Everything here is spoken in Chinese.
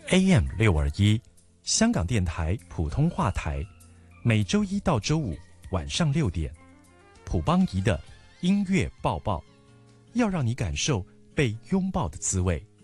AM621，香港电台普通话台，每周一到周五晚上6点，普邦仪的音乐抱抱，要让你感受被拥抱的滋味。